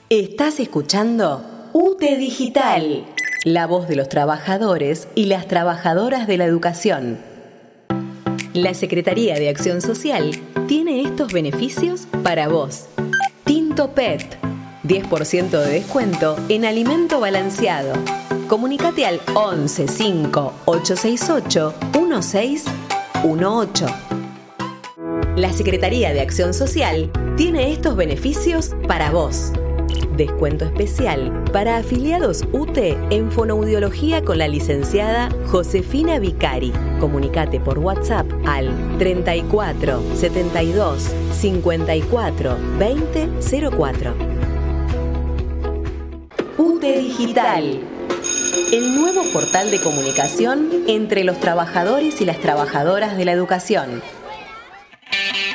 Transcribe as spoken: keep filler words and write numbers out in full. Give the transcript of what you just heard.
Estás escuchando U T E Digital, la voz de los trabajadores y las trabajadoras de la educación. La Secretaría de Acción Social tiene estos beneficios para vos. Tinto P E T, diez por ciento de descuento en alimento balanceado. Comunicate al once cinco ocho seis ocho uno seis uno ocho. La Secretaría de Acción Social tiene estos beneficios para vos. Descuento especial para afiliados U T E en fonoaudiología con la licenciada Josefina Vicari. Comunicate por WhatsApp al treinta y cuatro setenta y dos cincuenta y cuatro veinte cero cuatro. U T E Digital, el nuevo portal de comunicación entre los trabajadores y las trabajadoras de la educación.